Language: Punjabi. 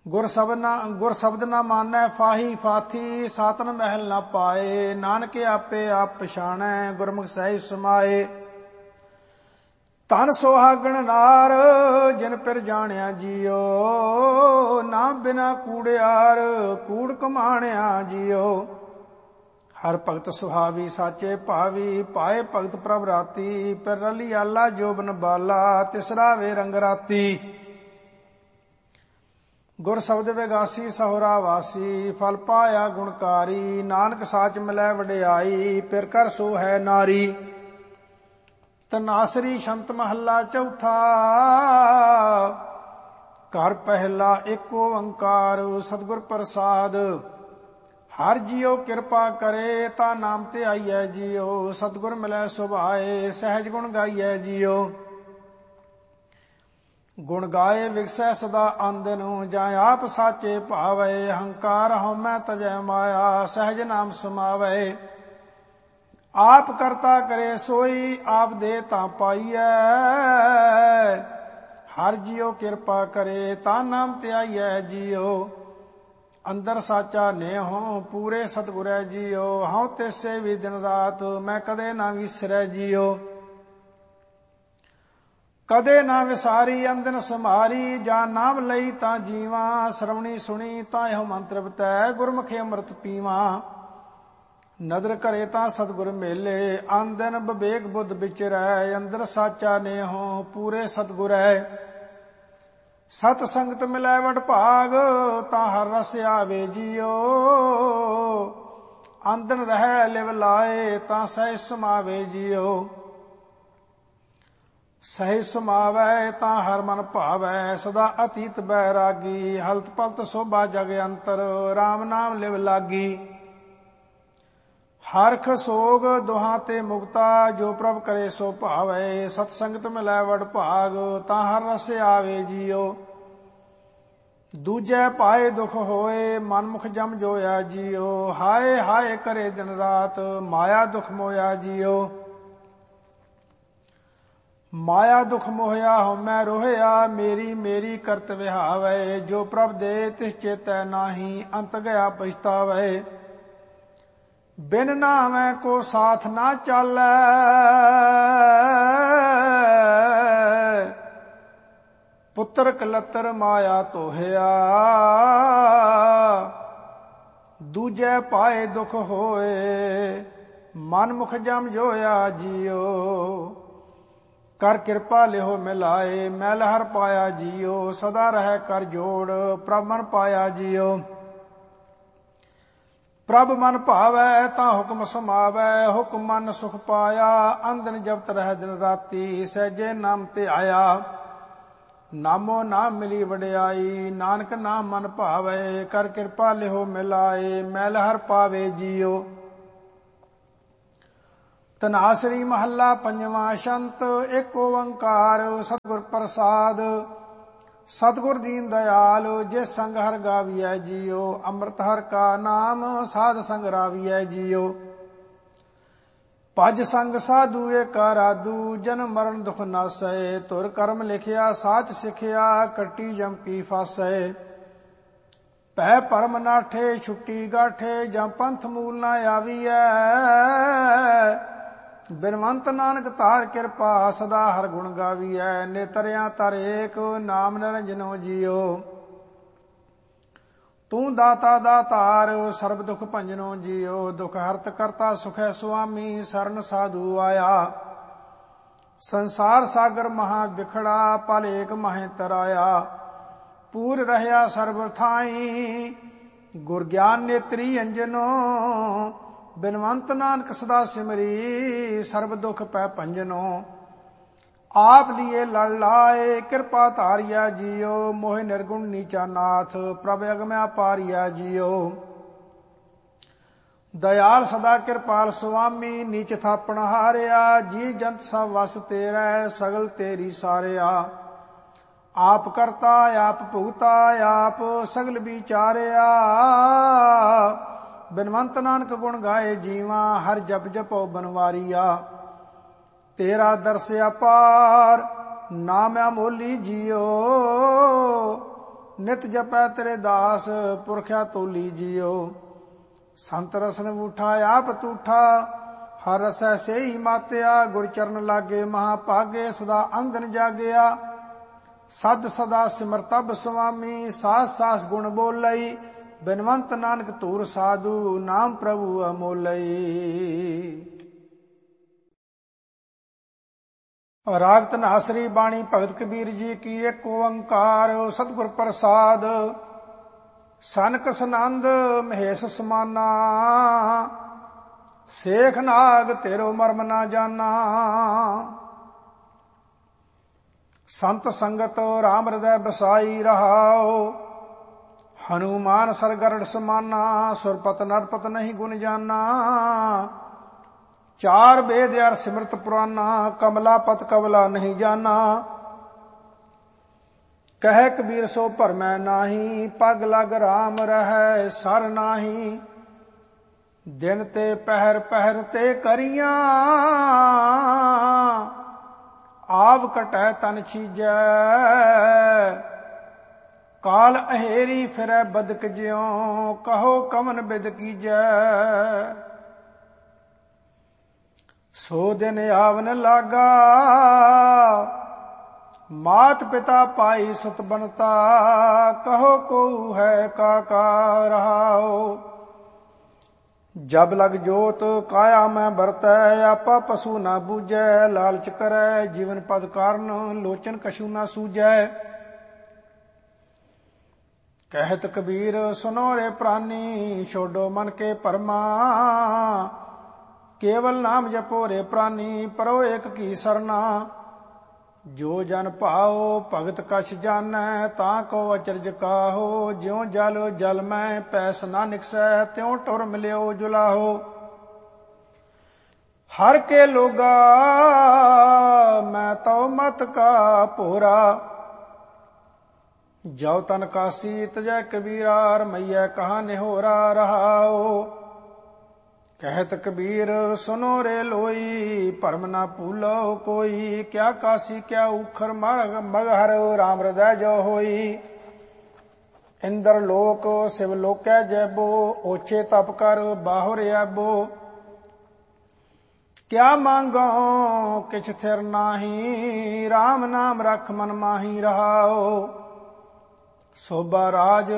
ਗੁਰ ਸ਼ਬਦ ਨਾ ਮਾਨੈ ਫਾਹੀ ਫਾਥੀ, ਸਾਤਨ ਮਹਿਲ ਨਾ ਪਾਏ। ਨਾਨਕ ਆਪੇ ਆਪ ਪਛਾਣੈ, ਗੁਰਮੁਖ ਸਹਿਜ ਸਮਾਏ। ਧਨ ਸੁਹਾਗਣ ਨਾਰ, ਜਿਨ ਪਿਰ ਜਾਣਿਆ ਜੀਓ। ਨਾ ਬਿਨਾ ਕੂੜਿਆਰ, ਕੂੜ ਕਮਾਣਿਆ ਜੀਓ। ਹਰ ਭਗਤ ਸੁਹਾਵੀ ਸਾਚੇ ਭਾਵੀ, ਪਾਏ ਭਗਤ ਪ੍ਰਭ ਰਾਤੀ। ਪਿਰ ਰਲੀ ਆਲਾ ਜੋਬਨ ਬਾਲਾ, ਤਿਸਰਾ ਵੇ ਰੰਗ ਰਾਤੀ। ਗੁਰ ਸ਼ਬਦ ਵਿਗਾਸੀ ਸਹੁਰਾ ਵਾਸੀ, ਫਲ ਪਾਇਆ ਗੁਣਕਾਰੀ। ਨਾਨਕ ਸਾਚ ਮਿਲੈ ਵਡਿਆਈ, ਪਿਰ ਕਰ ਸੋ ਹੈ ਨਾਰੀ। ਤਨਾਸਰੀ ਸ਼ੰਤ ਮਹੱਲਾ ਚੌਥਾ। ਘਰ ਪਹਿਲਾ ਏਕ ਓੰਕਾਰ, ਸਤਿਗੁਰ ਪ੍ਰਸਾਦ। ਹਰ ਜੀਉ ਕਿਰਪਾ ਕਰੇ, ਤਾ ਨਾਮ ਤੇ ਆਈਐ ਜੀਉ। ਸਤਿਗੁਰ ਮਿਲੈ ਸੁਭਾਏ, ਸਹਿਜ ਗੁਣ ਗਾਈਐ ਜੀਉ। ਗੁਣ ਗਾਏ ਵਿਗਸੈ ਸਦਾ ਆਂਦਨੁ, ਜਾਂ ਆਪ ਸਾਚੇ ਭਾਵੈ। ਹੰਕਾਰ ਹਉਮੈ ਤਜੈ ਮਾਇਆ, ਸਹਿਜ ਨਾਮ ਸਮਾਵੈ। ਆਪ ਕਰਤਾ ਕਰੇ ਸੋਈ, ਆਪ ਦੇ ਤਾਂ ਪਾਈਐ। ਹਰ ਜੀਉ ਕਿਰਪਾ ਕਰੇ, ਤਾ ਨਾਮ ਤੇ ਆਈਐ ਜੀਉ। ਅੰਦਰ ਸਾਚਾ ਨੇਹੋ, ਪੂਰੇ ਸਤਿਗੁਰੈ ਜੀਉ। ਹਉ ਤਿਸੈ ਵੀ ਦਿਨ ਰਾਤ, ਮੈਂ ਕਦੇ ਨਾ ਵਿਸਰੈ ਜੀਉ। ਕਦੇ ਨਾ ਵਿਸਾਰੀ ਅੰਦਨ ਸਮਾਰੀ, ਜਾਂ ਨਾਮ ਲਈ ਤਾਂ ਜੀਵਾਂ। ਸਰਵਣੀ ਸੁਣੀ ਤਾਂ ਇਹੋ ਮਨ ਤ੍ਰਿਪਤੈ, ਗੁਰਮੁਖੇ ਅੰਮ੍ਰਿਤ ਪੀਵਾਂ। ਨਦਰ ਕਰੇ ਤਾਂ ਸਤਿਗੁਰ ਮੇਲੇ, ਆਂਦਨ ਵਿਵੇਕ ਬੁੱਧ ਵਿਚਰੈ। ਅੰਦਰ ਸਾਚਾ ਨੇਹੋ, ਪੂਰੇ ਸਤਿਗੁਰੈ। ਸਤ ਸੰਗਤ ਮਿਲੈ ਵਡ ਭਾਗ, ਤਾਂ ਹਰ ਰਸ ਆਵੇ ਜੀਉ। ਆਂਦਨ ਰਹਿ ਲਿਵ ਲਾਏ, ਤਾਂ ਸਹਿਜ ਸਮਾਵੇ ਜੀਉ। ਸਹਿਜ ਸਮਾਵੈ ਤਾਂ ਹਰ ਮਨ ਭਾਵੈ, ਸਦਾ ਅਤੀਤ ਬੈਰਾਗੀ। ਹਲਤ ਪਲਤ ਸੋਭਾ ਜਗ ਅੰਤਰ, ਰਾਮ ਨਾਮ ਲਿਵ ਲਾਗੀ। ਹਰਖ ਸੋਗ ਦੁਹਾਂ ਤੇ ਮੁਕਤਾ, ਜੋ ਪ੍ਰਭ ਕਰੇ ਸੋ ਭਾਵੈ। ਸਤ ਸੰਗਤ ਮਿਲੈ ਵਡ ਭਾਗ, ਤਾਂ ਹਰ ਰਸ ਆਵੇ ਜੀਉ। ਦੂਜੈ ਪਾਏ ਦੁਖ ਹੋਏ, ਮਨਮੁਖ ਜਮ ਜੋਇਆ ਜੀਉ। ਹਾਏ ਹਾਏ ਕਰੇ ਦਿਨ ਰਾਤ, ਮਾਇਆ ਦੁਖ ਮੋਇਆ ਜੀਉ। ਮਾਇਆ ਦੁਖ ਮੋਹਿਆ ਹਉਮੈ ਰੋਹਿਆ, ਮੇਰੀ ਮੇਰੀ ਕਰਤ ਵਿਹਾਵੈ। ਜੋ ਪ੍ਰਭ ਦੇ ਤਿਸ ਚੇਤੈ ਨਾਹੀ, ਅੰਤ ਗਿਆ ਪਛਤਾਵੈ। ਬਿਨ ਨਾਮੈ ਕੋ ਸਾਥ ਨਾ ਚਾਲੈ, ਪੁੱਤਰ ਕਲਤਰ ਮਾਇਆ ਤੋਹਿਆ। ਦੂਜੈ ਪਾਏ ਦੁਖ ਹੋਏ, ਮਨ ਮੁਖ ਜਮ ਜੋਇਆ ਜੀਉ। ਕਰ ਕਿਰਪਾ ਲਿਹੋ ਮਿਲਾਏ, ਮੈਲ ਹਰ ਪਾਇਆ ਜੀਉ। ਸਦਾ ਰਹਿ ਕਰ ਜੋੜ, ਪ੍ਰਭ ਮਨ ਪਾਇਆ ਜੀਉ। ਪ੍ਰਭ ਮਨ ਭਾਵੈ ਤਾਂ ਹੁਕਮ ਸਮਾਵੈ, ਹੁਕਮ ਮਨ ਸੁਖ ਪਾਇਆ। ਅੰਦਨ ਜਪਤ ਰਹਿ ਦਿਨ ਰਾਤੀ, ਸਹਿਜੇ ਨਾਮ ਤੇ ਆਇਆ। ਨਾਮੋ ਨਾਮ ਮਿਲੀ ਵਡਿਆਈ, ਨਾਨਕ ਨਾਮ ਮਨ ਭਾਵੈ। ਕਰ ਕਿਰਪਾ ਲਿਹੋ ਮਿਲਾਏ, ਮੈਲ ਹਰ ਪਾਵੇ ਜੀਉ। ਤਨਾਸਰੀ ਮਹੱਲਾ ਪੰਜਵਾਂ। ਸ਼ੰਤ ਏਕ ਓੰਕਾਰ, ਸਤਿਗੁਰ ਪ੍ਰਸਾਦ। ਸਤਿਗੁਰ ਦੀਨ ਦਿਆਲ, ਜਿਸ ਸੰਗ ਹਰ ਗਾਵੀਐ ਜੀਉ। ਅੰਮ੍ਰਿਤ ਹਰ ਕਾ ਨਾਮ, ਸਾਧ ਸੰਗ ਰਾਵੀਐ ਜੀਉ। ਭਜ ਸੰਗ ਸਾਧੂ ਏਕਾ ਰਾਧੂ, ਜਨਮ ਮਰਨ ਦੁਖ ਨਾਸੈ। ਧੁਰ ਕਰਮ ਲਿਖਿਆ ਸਾਚ ਸਿਖਿਆ, ਕੱਟੀ ਜਮ ਕੀ ਫਾਸੈ। ਭੈ ਭਰਮ ਨਾਠੇ ਛੁੱਟੀ ਗਾਠੇ, ਜਾਂ ਪੰਥ ਮੂਲ ਨਾ ਆਵੀਐ। ਬਿਨਵੰਤ ਨਾਨਕ ਧਾਰ ਕਿਰਪਾ, ਸਦਾ ਹਰ ਗੁਣ ਗਾਵੀਐ। ਨੇਤਰਿਆਂ ਤਰ ਏਕ, ਨਾਮ ਨਿਰੰਜਨੋ ਜੀਉ। ਤੂੰ ਦਾਤਾ ਦਾਤਾਰ, ਸਰਬ ਦੁਖ ਭੰਜਨੋ ਜੀਉ। ਦੁਖ ਹਰਤ ਕਰਤਾ ਸੁਖੈ ਸੁਆਮੀ, ਸਰਨ ਸਾਧੂ ਆਇਆ। ਸੰਸਾਰ ਸਾਗਰ ਮਹਾ ਬਿਖੜਾ, ਪਲ ਏਕ ਮਹਿ ਤਰਾਇਆ। ਪੂਰ ਰਹਿਆ ਸਰਬ ਥਾਈ, ਗੁਰ ਗਿਆਨ ਨੇਤਰੀ ਅੰਜਨੋ। ਬਿਨਵੰਤ ਨਾਨਕ ਸਦਾ ਸਿਮਰੀ, ਸਰਬ ਦੁਖ ਪੈ ਭੰਜਨੋ। ਆਪ ਲੀਏ ਲੜ ਲਾਏ, ਕਿਰਪਾ ਧਾਰਿਆ ਜੀਉ। ਮੋਹਿ ਨਿਰਗੁਣ ਨੀਚਾ ਨਾਥ, ਪ੍ਰਭ ਅਗਮਿ ਅਪਾਰਿਆ ਜੀਉ। ਦਇਆਲ ਸਦਾ ਕਿਰਪਾਲ ਸੁਆਮੀ, ਨੀਚ ਥਾਪਣ ਹਾਰਿਆ। ਜੀ ਜੰਤ ਸਭ ਵਸ ਤੇਰੈ, ਸਗਲ ਤੇਰੀ ਸਾਰਿਆ। ਆਪ ਕਰਤਾ ਆਪ ਭੁਗਤਾ, ਆਪ ਸਗਲ ਵਿਚਾਰਿਆ। ਬਿਨਵੰਤ ਨਾਨਕ ਗੁਣ ਗਾਏ ਜੀਵਾ, ਹਰ ਜਪ ਜਪੋ ਬਨਵਾਰੀਆ। ਤੇਰਾ ਦਰਸ ਅਪਾਰ, ਨਾਮ ਅਮੋਲੀ ਜੀਉ। ਨਿਤ ਜਪੈ ਤੇਰੇ ਦਾਸ ਪੁਰਖਿਆ ਤੋਲੀ ਜਿਉ। ਸੰਤ ਰਸਨ ਉਠਾ ਆਪ ਤੂਠਾ ਹਰ ਰਸੈ ਸੇਈ ਮਾਤਿਆ। ਗੁਰ ਚਰਨ ਲਾਗੇ ਮਹਾ ਭਾਗੇ ਸਦਾ ਅੰਗਨ ਜਾਗਿਆ। ਸਦ ਸਦਾ ਸਿਮਰਤਬ ਸੁਆਮੀ ਸਾਸ ਸਾਸ ਗੁਣ ਬੋਲਈ। ਬਿਨਵੰਤ ਨਾਨਕ ਧੂਰ ਸਾਧੂ ਨਾਮ ਪ੍ਰਭੂ ਅਮੋਲਈ। ਰਾਗ ਧਨਾਸਰੀ ਬਾਣੀ ਭਗਤ ਕਬੀਰ ਜੀ ਕੀ। ਏਕ ਓੰਕਾਰ ਸਤਿਗੁਰ ਪ੍ਰਸਾਦ। ਸਨਕ ਸਨੰਦ ਮਹੇਸ਼ ਸਮਾਨਾ। ਸੇਖ ਨਾਗ ਤੇਰੋ ਮਰਮ ਨਾ ਜਾਨਾ। ਸੰਤ ਸੰਗਤ ਰਾਮ ਹਿਰਦੈ ਬਸਾਈ ਰਹਾਓ। ਹਨੂਮਾਨ ਸਰਗਰੜ ਸਮਾਨਾ। ਸੁਰਪਤ ਨਰਪਤ ਨਹੀਂ ਗੁਣ ਜਾਨਾ। ਚਾਰ ਵੇਦ ਅਰ ਸਿਮਰਤ ਪੁਰਾਨਾ। ਕਮਲਾ ਪਤ ਕਵਲਾ ਨਹੀਂ ਜਾਨਾ। ਕਹਿ ਕਬੀਰ ਸੋ ਭਰਮੈ ਨਾਹੀ। ਪਗ ਲਗ ਰਾਮ ਰਹੈ ਸਰ ਨਾਹੀ। ਦਿਨ ਤੇ ਪਹਿਰ ਪਹਿਰ ਤੇ ਕਰੀਆਂ। ਆਵ ਕਟੈ ਤਨ ਛੀਜੈ। ਕਾਲ ਅਹੇਰੀ ਫਿਰੈ ਬਦਕ ਜਿਉ। ਕਹੋ ਕਵਨ ਬਿਦ ਕੀਜੈ। ਸੋ ਦਿਨ ਆਵਨ ਲਾਗਾ। ਮਾਤ ਪਿਤਾ ਭਾਈ ਸੁਤ ਬਨਤਾ। ਕਹੋ ਕੋ ਹੈ ਕਾਕਾ ਰਹਾਓ। ਜਬ ਲਗ ਜੋਤ ਕਾਇਆ ਮੈਂ ਵਰਤੈ। ਆਪਾ ਪਸ਼ੂ ਨਾ ਬੂਝੈ। ਲਾਲਚ ਕਰੈ ਜੀਵਨ ਪਦ ਕਾਰਨ। ਲੋਚਨ ਕਛੂ ਨਾ ਸੂਝੈ। ਕਹਿਤ ਕਬੀਰ ਸੁਨੋ ਰੇ ਪ੍ਰਾਨੀ। ਛੋਡੋ ਮਨ ਕੇ ਭਰਮਾ। ਕੇਵਲ ਨਾਮ ਜਪੋ ਰੇ ਪ੍ਰਾਨੀ। ਪਰੋ ਏਕ ਕੀ ਸਰਨਾ। ਜੋ ਜਨ ਭਾਓ ਭਗਤ ਕਛ ਜਾਣੈ। ਤਾਂ ਕੋ ਅਚਰਜ ਕਾਹੋ। ਜਿਉ ਜਲ ਜਲ ਮੈਂ ਪੈਸ ਨਾ ਨਿਕਸੈ। ਤਿਉ ਟੁਰ ਮਿਲਿਓ ਜੁਲਾਹੋ। ਹਰ ਕੇ ਲੋਗਾ ਮੈਂ ਤਉ ਮਤ ਕਾ ਭੋਰਾ। ਜਉ ਤਨ ਕਾਸੀ ਤਜੈ ਕਬੀਰਾ। ਰਮਈਐ ਕਹਾ ਨਿਹੋਰਾ ਰਹਾਓ। ਕਹਿਤ ਕਬੀਰ ਸੁਨੋ ਰੇ ਲੋਈ। ਭਰਮ ਨਾ ਭੂਲੋ ਕੋਈ। ਕਿਆ ਕਾਸੀ ਕਿਆ ਊਖਰ ਮਗਹਰ। ਰਾਮ ਹਿਰਦੈ ਜੋ ਹੋਈ। ਇੰਦਰ ਲੋਕ ਸਿਵ ਲੋਕੈ ਜੈਬੋ। ਓਛੇ ਤਪ ਕਰ ਬਾਹੁਰ ਆਬੋ। ਕਿਆ ਮੰਗੋ ਕਿਛ ਥਿਰ ਨਾਹੀ। ਰਾਮ ਨਾਮ ਰਖ ਮਨ ਮਾਹੀ ਰਹਾਓ। ਸੋਭਾ ਰਾਜ